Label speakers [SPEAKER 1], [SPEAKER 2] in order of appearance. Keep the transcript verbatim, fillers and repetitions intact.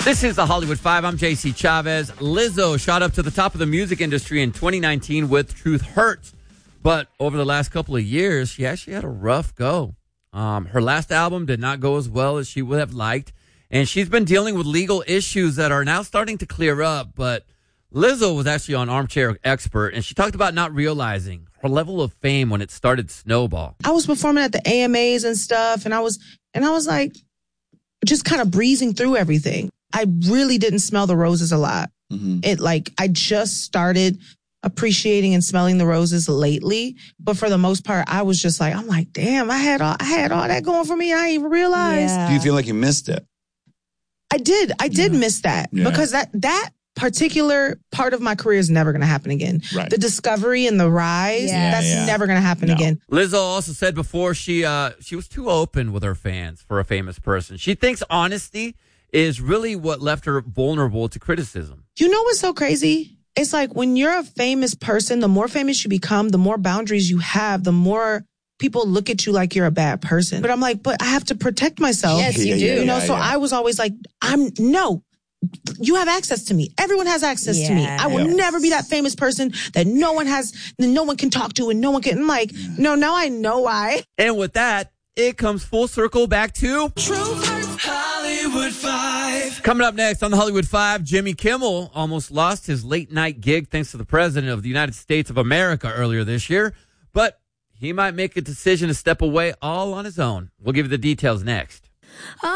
[SPEAKER 1] This is the Hollywood Five. I'm J C Chavez. Lizzo shot up to the top of the music industry in twenty nineteen with Truth Hurts. But over the last couple of years, she actually had a rough go. Um, her last album did not go as well as she would have liked. And she's been dealing with legal issues that are now starting to clear up. But Lizzo was actually on Armchair Expert, and she talked about not realizing her level of fame when it started to snowball.
[SPEAKER 2] I was performing at the A M As and stuff, and I was, and I was like, just kind of breezing through everything. I really didn't smell the roses a lot. Mm-hmm. It like, I just started appreciating and smelling the roses lately. But for the most part, I was just like, I'm like, damn, I had all, I had all that going for me. I didn't even realize.
[SPEAKER 3] Yeah. Do you feel like you missed it?
[SPEAKER 2] I did. I did
[SPEAKER 3] yeah.
[SPEAKER 2] miss that
[SPEAKER 3] yeah.
[SPEAKER 2] because that, that particular part of my career is never going to happen again.
[SPEAKER 3] Right.
[SPEAKER 2] The discovery and the rise,
[SPEAKER 3] yeah,
[SPEAKER 2] that's
[SPEAKER 3] yeah.
[SPEAKER 2] never going to happen
[SPEAKER 3] no.
[SPEAKER 2] again.
[SPEAKER 1] Lizzo also said before she, uh, she was too open with her fans for a famous person. She thinks honesty is really what left her vulnerable to criticism.
[SPEAKER 2] You know what's so crazy? It's like when you're a famous person, the more famous you become, the more boundaries you have, the more people look at you like you're a bad person. But I'm like, but I have to protect myself.
[SPEAKER 4] Yes, you
[SPEAKER 3] yeah,
[SPEAKER 4] do.
[SPEAKER 3] Yeah,
[SPEAKER 2] You know,
[SPEAKER 3] yeah,
[SPEAKER 2] so
[SPEAKER 3] yeah.
[SPEAKER 2] I was always like, I'm, no, you have access to me. Everyone has access
[SPEAKER 4] Yes.
[SPEAKER 2] to me. I will
[SPEAKER 3] Yes.
[SPEAKER 2] never be that famous person that no one has, that no one can talk to and no one can, I'm like, no, now I know why.
[SPEAKER 1] And with that, it comes full circle back to
[SPEAKER 5] Hollywood Five.
[SPEAKER 1] Coming up next on the Hollywood Five, Jimmy Kimmel almost lost his late night gig thanks to the president of the United States of America earlier this year. But he might make a decision to step away all on his own. We'll give you the details next.